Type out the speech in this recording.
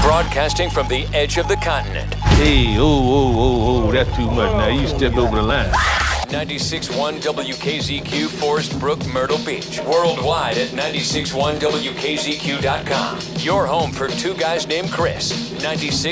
Broadcasting from the edge of the continent. Hey, that's too much. Now you stepped over the line. 96.1 WKZQ, Forest Brook, Myrtle Beach. Worldwide at 96.1WKZQ.com. Your home for two guys named Chris. 96.